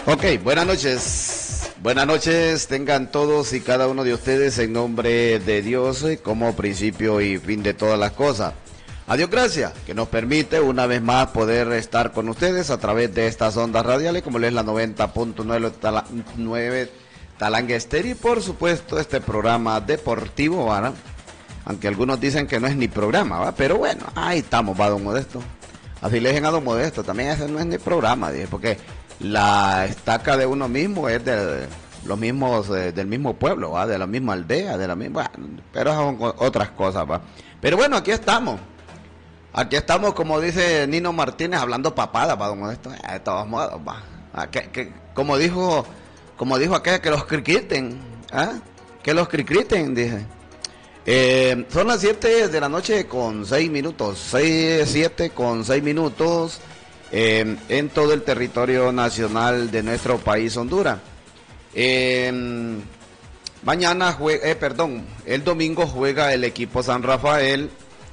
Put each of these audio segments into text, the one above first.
Ok, buenas noches. Buenas noches tengan todos y cada uno de ustedes en nombre de Dios como principio y fin de todas las cosas. A Dios gracias, que nos permite una vez más poder estar con ustedes a través de estas ondas radiales, como es la 90.9 Talanga Estéreo y por supuesto este programa deportivo, ¿verdad? Aunque algunos dicen que no es ni programa, ¿va? Pero bueno, ahí estamos, va, don Modesto. Así le dicen a don Modesto, también ese no es ni programa, dije, porque la estaca de uno mismo es de los mismos, del mismo pueblo, ¿va? De la misma aldea, de la misma, bueno, pero son otras cosas, ¿va? Pero bueno, aquí estamos. Aquí estamos, como dice Nino Martínez, hablando papada, ¿va, don Modesto? De todos modos, va. Como dijo aquella, que los criquiten, ¿ah? Que los criquiten, dije. Son las 7 de la noche con 6 minutos, 7 con 6 minutos en todo el territorio nacional de nuestro país, Honduras. Mañana el domingo juega el equipo San Rafael.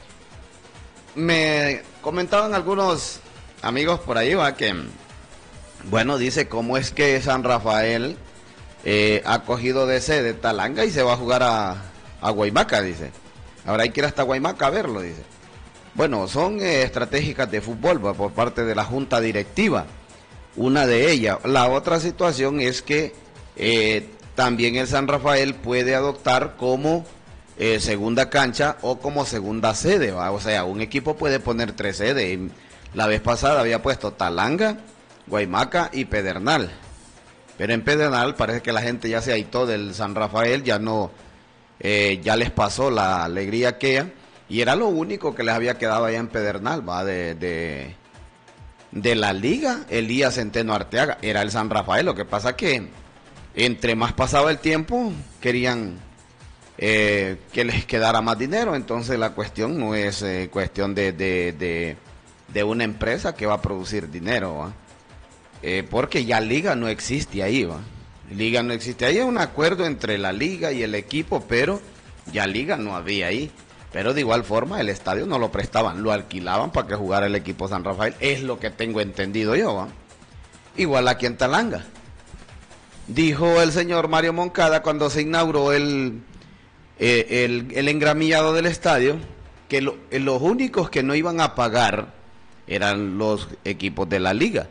Me comentaban algunos amigos por ahí, va, que, bueno, dice cómo es que San Rafael ha cogido de sede Talanga y se va a jugar a Guaymaca, dice. Ahora hay que ir hasta Guaymaca a verlo, dice. Bueno, son estratégicas de fútbol, ¿va? Por parte de la junta directiva. Una de ellas. La otra situación es que también el San Rafael puede adoptar como segunda cancha o como segunda sede, ¿va? O sea, un equipo puede poner 3 sedes. La vez pasada había puesto Talanga, Guaymaca y Pedernal. Pero en Pedernal parece que la gente ya se aitó del San Rafael, ya no... ya les pasó la alegría aquella y era lo único que les había quedado allá en Pedernal, va, de la liga. Elías Centeno Arteaga era el San Rafael. Lo que pasa que entre más pasaba el tiempo querían que les quedara más dinero. Entonces la cuestión no es cuestión de una empresa que va a producir dinero, ¿va? Porque ya liga no existe ahí, ¿va? Liga no existe ahí, es un acuerdo entre la liga y el equipo, pero ya liga no había ahí. Pero de igual forma el estadio no lo prestaban, lo alquilaban para que jugara el equipo San Rafael, es lo que tengo entendido yo, ¿va? Igual aquí en Talanga. Dijo el señor Mario Moncada cuando se inauguró el engramillado del estadio, que los únicos que no iban a pagar eran los equipos de la liga.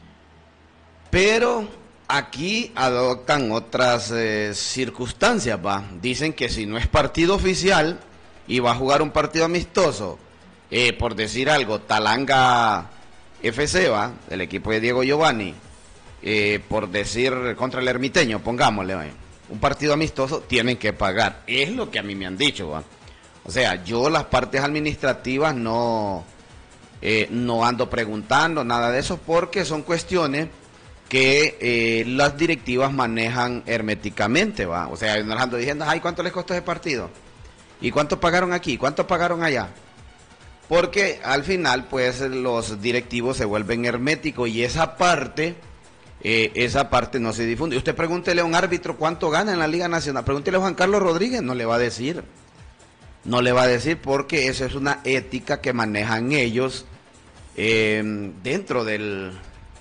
Pero aquí adoptan otras circunstancias, va. Dicen que si no es partido oficial y va a jugar un partido amistoso, por decir algo, Talanga FC, va, el equipo de Diego Giovanni, por decir contra el Ermiteño, pongámosle, va, un partido amistoso, tienen que pagar. Es lo que a mí me han dicho, va. O sea, yo las partes administrativas no ando preguntando nada de eso, porque son cuestiones que las directivas manejan herméticamente, ¿va? O sea, no ando diciendo, ay, ¿cuánto les costó ese partido? ¿Y cuánto pagaron aquí? ¿Cuánto pagaron allá? Porque al final, pues, los directivos se vuelven herméticos y esa parte no se difunde. Usted pregúntele a un árbitro cuánto gana en la Liga Nacional, pregúntele a Juan Carlos Rodríguez, no le va a decir. No le va a decir, porque eso es una ética que manejan ellos dentro de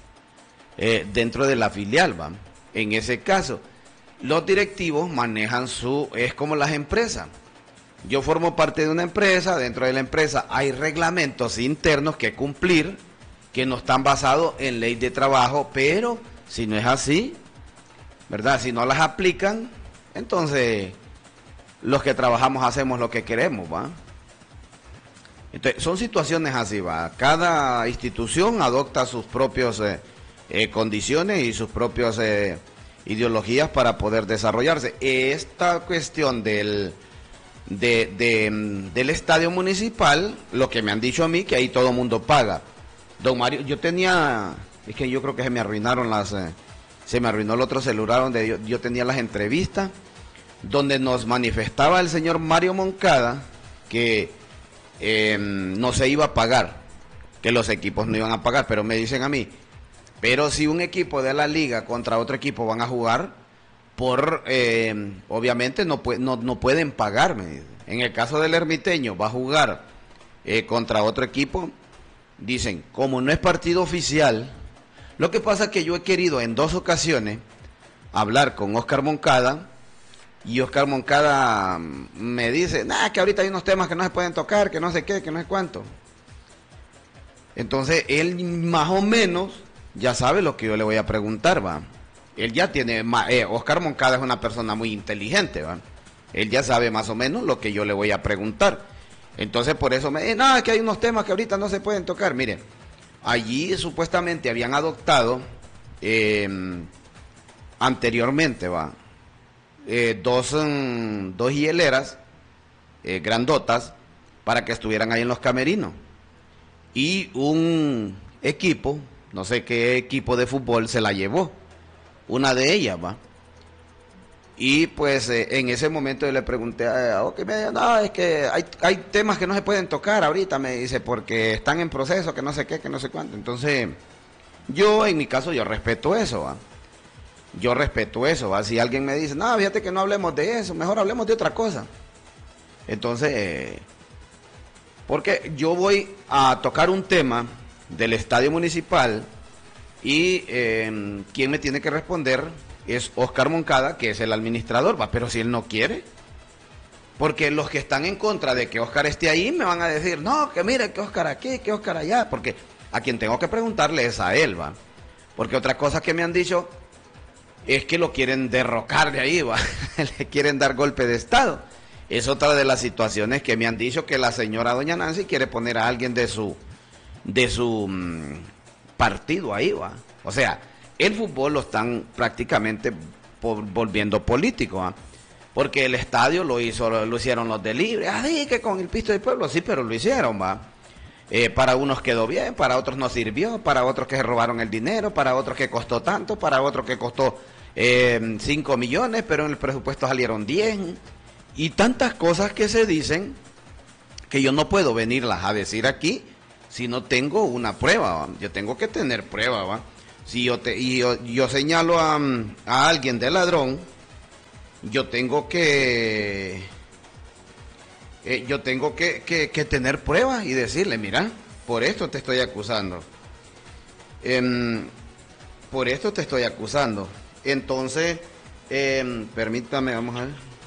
la filial, ¿va? En ese caso, los directivos manejan es como las empresas. Yo formo parte de una empresa, dentro de la empresa hay reglamentos internos que cumplir, que no están basados en ley de trabajo, pero si no es así, ¿verdad? Si no las aplican, entonces los que trabajamos hacemos lo que queremos, ¿va? Entonces, son situaciones así, ¿va? Cada institución adopta sus propios condiciones y sus propias ideologías para poder desarrollarse. Esta cuestión del estadio municipal, lo que me han dicho a mí, que ahí todo el mundo paga. Don Mario, es que yo creo que se me arruinó el otro celular donde yo tenía las entrevistas, donde nos manifestaba el señor Mario Moncada que no se iba a pagar, que los equipos no iban a pagar, pero me dicen a mí, pero si un equipo de la liga contra otro equipo van a jugar, obviamente no pueden pagarme. En el caso del Ermiteño va a jugar contra otro equipo, dicen, como no es partido oficial, Lo que pasa es que yo he querido en 2 ocasiones hablar con Oscar Moncada, y Oscar Moncada me dice, nah, que ahorita hay unos temas que no se pueden tocar, que no sé qué, que no sé cuánto. Entonces él más o menos ya sabe lo que yo le voy a preguntar, va. Él ya tiene, Oscar Moncada es una persona muy inteligente, va. Él ya sabe más o menos lo que yo le voy a preguntar. Entonces por eso me dice, no, que hay unos temas que ahorita no se pueden tocar. Mire, allí supuestamente habían adoptado anteriormente, va, dos hieleras grandotas para que estuvieran ahí en los camerinos. Y un equipo, no sé qué equipo de fútbol se la llevó, una de ellas, va. Y pues en ese momento yo le pregunté a Oki, me dijo, no, es que hay temas que no se pueden tocar ahorita, me dice, porque están en proceso, que no sé qué, que no sé cuánto. Entonces, yo en mi caso, yo respeto eso, ¿va? Yo respeto eso, ¿va? Si alguien me dice, no, fíjate que no hablemos de eso, mejor hablemos de otra cosa. Entonces, porque yo voy a tocar un tema del estadio municipal y quien me tiene que responder es Oscar Moncada, que es el administrador, va, pero si él no quiere, porque los que están en contra de que Oscar esté ahí me van a decir, no, que mire, que Oscar aquí, que Oscar allá, porque a quien tengo que preguntarle es a él, va, porque otra cosa que me han dicho es que lo quieren derrocar de ahí, va, le quieren dar golpe de estado. Es otra de las situaciones que me han dicho, que la señora doña Nancy quiere poner a alguien de su partido ahí, va. O sea, el fútbol lo están prácticamente volviendo político, ¿va? Porque el estadio lo hicieron los de Libre, sí, que con el pisto del pueblo, sí, pero lo hicieron, va. Para unos quedó bien, para otros no sirvió, para otros que se robaron el dinero, para otros que costó tanto, para otros que costó 5 millones, pero en el presupuesto salieron 10, y tantas cosas que se dicen que yo no puedo venirlas a decir aquí si no tengo una prueba, ¿va? Yo tengo que tener prueba, ¿va? Si yo señalo a alguien de ladrón, yo tengo que tener pruebas y decirle, mira, por esto te estoy acusando. Por esto te estoy acusando. Entonces, permítame, vamos a ver.